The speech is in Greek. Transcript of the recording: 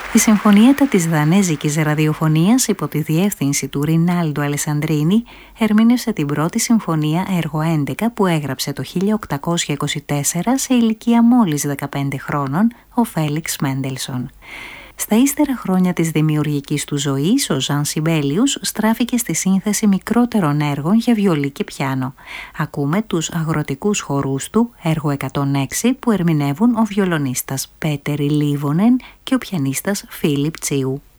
Η συμφωνίατα της δανέζικης ραδιοφωνίας υπό τη διεύθυνση του Ρινάλντο Αλεσαντρίνη ερμήνευσε την πρώτη συμφωνία έργο 11 που έγραψε το 1824 σε ηλικία μόλις 15 χρόνων ο Φέλιξ Μέντελσον. Στα ύστερα χρόνια της δημιουργικής του ζωής, ο Ζαν Σιμπέλιους στράφηκε στη σύνθεση μικρότερων έργων για βιολί και πιάνο. Ακούμε τους αγροτικούς χορούς του, έργο 106, που ερμηνεύουν ο βιολονίστας Πέτερι Λίβονεν και ο πιανίστας Φίλιπ Τσίου.